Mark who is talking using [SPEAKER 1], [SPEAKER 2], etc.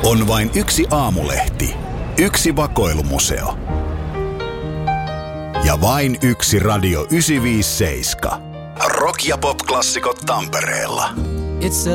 [SPEAKER 1] On vain yksi aamulehti, yksi vakoilumuseo ja vain yksi Radio 957. Rock- ja pop-klassikot Tampereella.
[SPEAKER 2] It's